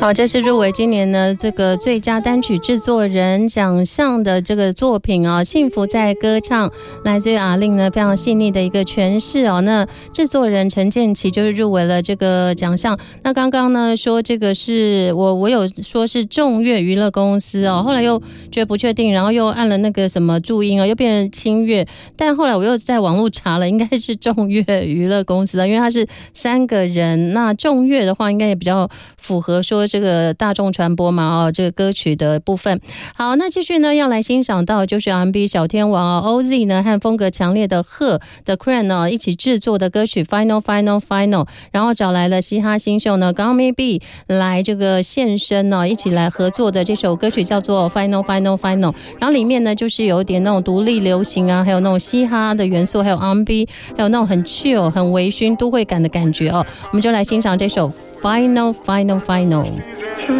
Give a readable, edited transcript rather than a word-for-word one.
好，这是入围今年呢这个最佳单曲制作人奖项的这个作品啊，幸福在歌唱，来自于阿令呢非常细腻的一个诠释哦。那制作人陈建骐就是入围了这个奖项。那刚刚呢说这个是我有说是众乐娱乐公司哦，后来又觉得不确定，然后又按了那个什么注音啊，又变成清乐，但后来我又在网络查了，应该是众乐娱乐公司啊，因为它是3个人。那众乐的话，应该也比较符合说这个大众传播嘛哦，这个歌曲的部分。好，那继续呢要来欣赏到就是 R&B 小天王OZ 呢和风格强烈的赫的 Crane 一起制作的歌曲 Final， 然后找来了嘻哈新秀呢 Gummy B 来这个现身一起来合作的这首歌曲叫做 Final， 然后里面呢就是有点那种独立流行啊，还有那种嘻哈的元素，还有 R&B， 还有那种很 chill 很微醺都会感的感觉哦，我们就来欣赏这首 Final。